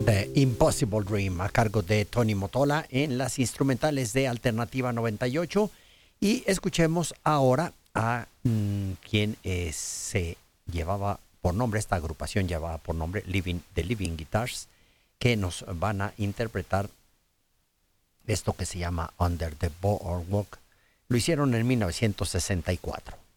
The Impossible Dream a cargo de Tony Motola en las instrumentales de Alternativa 98. Y escuchemos ahora a quien se llevaba por nombre, esta agrupación llevaba por nombre The Living Guitars, que nos van a interpretar esto que se llama Under the Boardwalk. Lo hicieron en 1964.